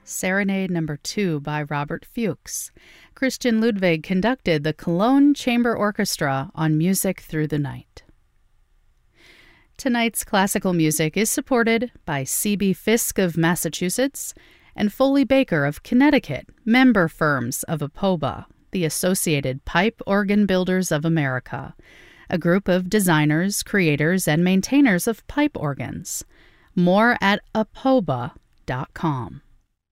Serenade No. 2 by Robert Fuchs. Christian Ludwig conducted the Cologne Chamber Orchestra on Music Through the Night. Tonight's classical music is supported by C.B. Fisk of Massachusetts and Foley Baker of Connecticut, member firms of APOBA, the Associated Pipe Organ Builders of America, a group of designers, creators, and maintainers of pipe organs. More at apoba.com.